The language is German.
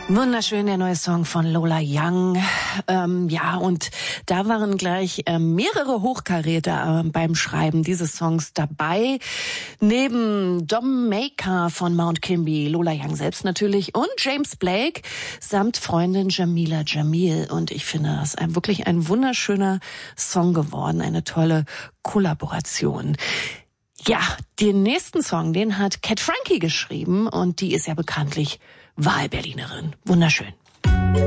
Wunderschön, der neue Song von Lola Young. Und da waren gleich mehrere Hochkaräter beim Schreiben dieses Songs dabei. Neben Dom Maker von Mount Kimby, Lola Young selbst natürlich und James Blake samt Freundin Jamila Jamil. Und ich finde, das ist wirklich ein wunderschöner Song geworden, eine tolle Kollaboration. Ja, den nächsten Song, den hat Cat Frankie geschrieben und die ist ja bekanntlich Wahlberlinerin. Wunderschön.